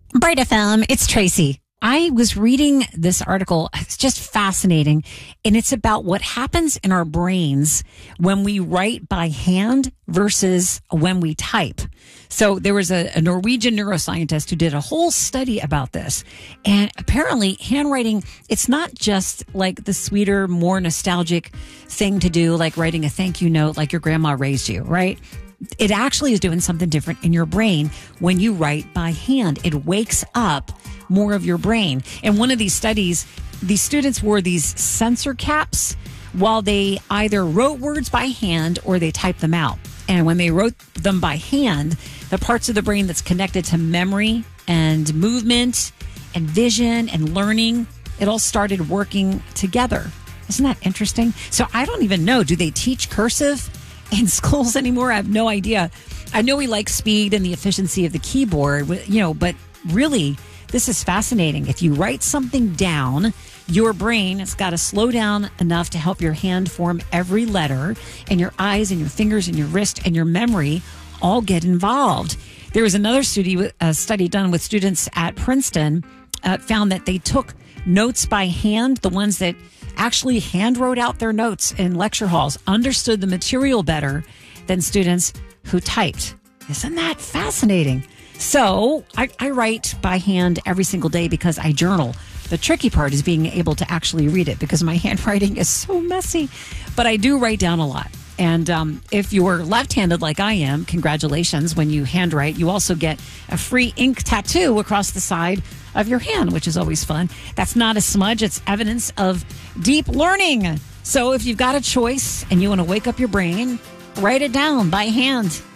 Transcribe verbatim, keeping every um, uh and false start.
Bright F M, it's Tracy. I was reading this article. It's just fascinating. And it's about what happens in our brains when we write by hand versus when we type. So there was a, a Norwegian neuroscientist who did a whole study about this. And apparently handwriting, it's not just like the sweeter, more nostalgic thing to do, like writing a thank you note like your grandma raised you, right? It actually is doing something different in your brain when you write by hand. It wakes up more of your brain. And one of these studies, these students wore these sensor caps while they either wrote words by hand or they typed them out. And when they wrote them by hand, the parts of the brain that's connected to memory and movement and vision and learning, it all started working together. Isn't that interesting? So I don't even know. Do they teach cursive in schools anymore? I have no idea. I know we like speed and the efficiency of the keyboard, you know, but really, this is fascinating. If you write something down, your brain has got to slow down enough to help your hand form every letter, and your eyes and your fingers and your wrist and your memory all get involved. There was another study, a study done with students at Princeton, uh, found that they took notes by hand, the ones that actually hand wrote out their notes in lecture halls, understood the material better than students who typed. Isn't that fascinating? So I, I write by hand every single day because I journal. The tricky part is being able to actually read it because my handwriting is so messy. But I do write down a lot. And um, if you're left-handed like I am, congratulations. When you handwrite, you also get a free ink tattoo across the side of your hand, which is always fun. That's not a smudge. It's evidence of deep learning. So if you've got a choice and you want to wake up your brain, write it down by hand.